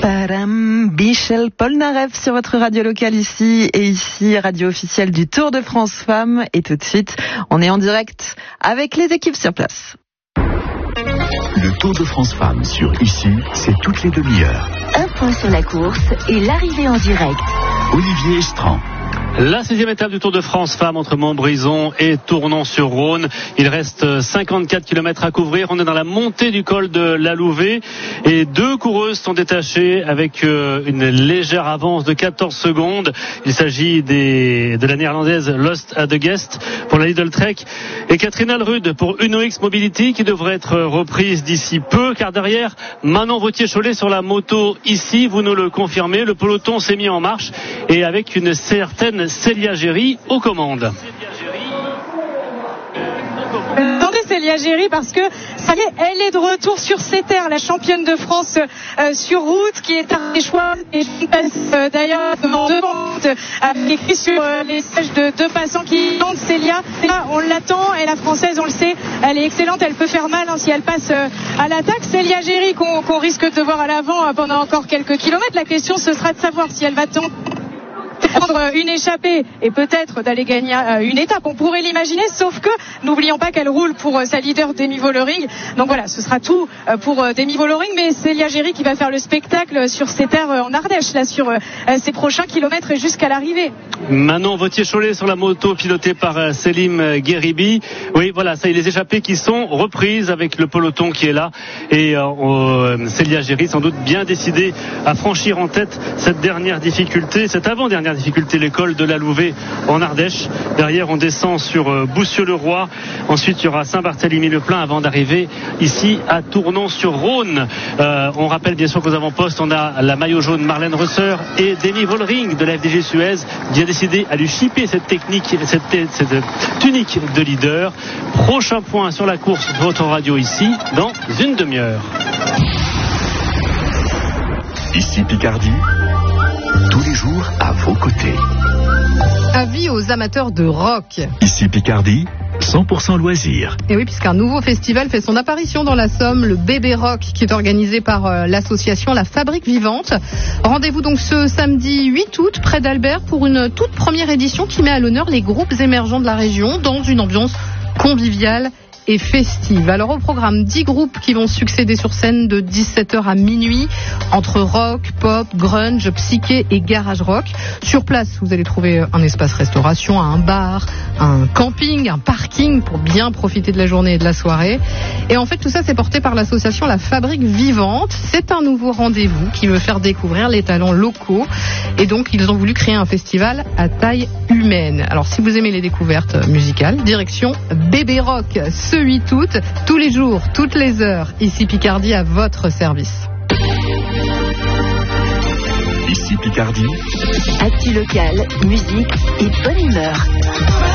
Michel Polnareff sur votre radio locale ici et ici, radio officielle du Tour de France Femmes. Et tout de suite, on est en direct avec les équipes sur place. Le Tour de France Femmes sur ici, c'est toutes les demi-heures. Un point sur la course et l'arrivée en direct. Olivier Estran. La 6e étape du Tour de France Femmes entre Montbrison et Tournon-sur-Rhône. Il reste 54 km à couvrir. On est dans la montée du col de la Louvet et deux coureuses sont détachées avec une légère avance de 14 secondes. Il s'agit de la néerlandaise Lost at the Guest pour la Lidl Trek et Catherine Alrud pour UNOX Mobility qui devrait être reprise d'ici peu, car derrière Manon Vauthier-Cholet sur la moto ici, vous nous le confirmez, le peloton s'est mis en marche et avec une certaine Célia Géry aux commandes. Attendez Célia Géry, parce que ça y est, elle est de retour sur ses terres, la championne de France sur route qui est un des choix et je passe d'ailleurs devant avec écrit sur les sièges de deux passants qui tentent Célia. On l'attend et la française, on le sait, elle est excellente, elle peut faire mal si elle passe à l'attaque. Célia Géry qu'on risque de voir à l'avant pendant encore quelques kilomètres. La question ce sera de savoir si elle va tenter prendre une échappée et peut-être d'aller gagner une étape, on pourrait l'imaginer, sauf que n'oublions pas qu'elle roule pour sa leader Demi Vollering. Donc voilà, ce sera tout pour Demi Vollering, mais Célia Géry qui va faire le spectacle sur ses terres en Ardèche, là sur ses prochains kilomètres jusqu'à l'arrivée. Manon Vauthier-Cholet sur la moto pilotée par Selim Gueribi. Oui, voilà, ça y est, les échappées qui sont reprises avec le peloton qui est là et Célia Géry sans doute bien décidée à franchir en tête cette dernière difficulté, cette avant-dernière difficulté, l'école de la Louvet en Ardèche. Derrière, on descend sur Boussieu-le-Roi. Ensuite, il y aura Saint-Barthélemy-le-Plain avant d'arriver ici à Tournon-sur-Rhône. On rappelle bien sûr qu'aux avant-postes, on a la maillot jaune Marlène Rösser et Demi Vollering de la FDJ Suez, bien décidé à lui chipper cette technique, cette tunique de leader. Prochain point sur la course de votre radio ici dans une demi-heure. Ici Picardie, tous les jours à vos côtés. Avis aux amateurs de rock. Ici Picardie, 100% loisirs. Et oui, puisqu'un nouveau festival fait son apparition dans la Somme, le Bébé Rock, qui est organisé par l'association La Fabrique Vivante. Rendez-vous donc ce samedi 8 août, près d'Albert, pour une toute première édition qui met à l'honneur les groupes émergents de la région dans une ambiance conviviale et festive. Alors au programme, 10 groupes qui vont succéder sur scène de 17h à minuit, entre rock, pop, grunge, psyché et garage rock. Sur place, vous allez trouver un espace restauration, un bar, un camping, un parking pour bien profiter de la journée et de la soirée. Et en fait, tout ça, c'est porté par l'association La Fabrique Vivante. C'est un nouveau rendez-vous qui veut faire découvrir les talents locaux. Et donc, ils ont voulu créer un festival à taille humaine. Alors, si vous aimez les découvertes musicales, direction Bébé Rock, ce 8 août, tous les jours, toutes les heures, ici Picardie à votre service. Ici Picardie, Actu local, musique et bonne humeur.